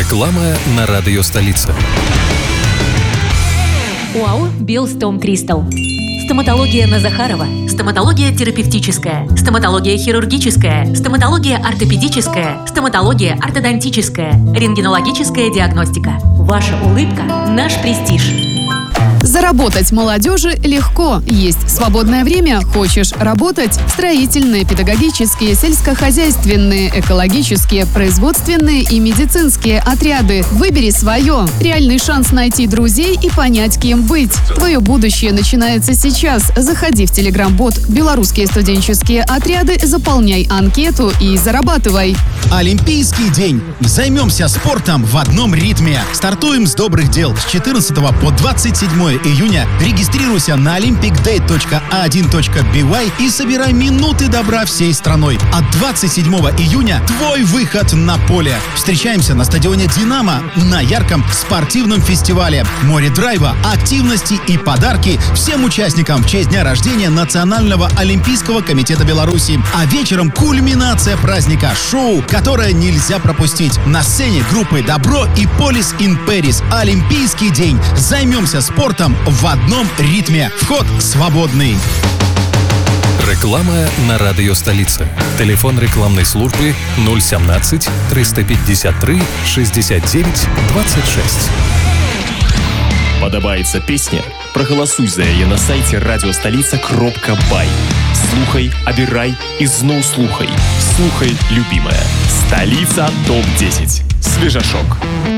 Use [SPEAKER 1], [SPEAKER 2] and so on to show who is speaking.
[SPEAKER 1] Реклама на радио «Столица».
[SPEAKER 2] ОАО «Белстом Кристалл». Стоматология на Захарова, стоматология терапевтическая, стоматология хирургическая, стоматология ортопедическая, стоматология ортодонтическая, рентгенологическая диагностика. Ваша улыбка – наш престиж.
[SPEAKER 3] Заработать молодежи легко. Есть свободное время? Хочешь работать? Строительные, педагогические, сельскохозяйственные, экологические, производственные и медицинские отряды. Выбери свое. Реальный шанс найти друзей и понять, кем быть. Твое будущее начинается сейчас. Заходи в телеграм-бот «Белорусские студенческие отряды», заполняй анкету и зарабатывай.
[SPEAKER 4] Олимпийский день. Займемся спортом в одном ритме. Стартуем с добрых дел. С 14 по 27 июня регистрируйся на olympicday.a1.by и собирай минуты добра всей страной. От 27 июня твой выход на поле. Встречаемся на стадионе «Динамо» на ярком спортивном фестивале. Море драйва, активности и подарки всем участникам в честь дня рождения Национального олимпийского комитета Беларуси. А вечером кульминация праздника – шоу, которое нельзя пропустить. На сцене группы «Добро» и «Полис ин Пэрис». Олимпийский день. Займемся спортом в одном ритме. Вход свободный.
[SPEAKER 1] Реклама на радио «Столица». Телефон рекламной службы 017 353 69 26.
[SPEAKER 5] Падабаецца песня? Прагаласуй за яе на сайце радиостолица.бай. Слухай, абірай і зноў слухай. Слухай, любимая. Столица ТОП-10. Свежашок.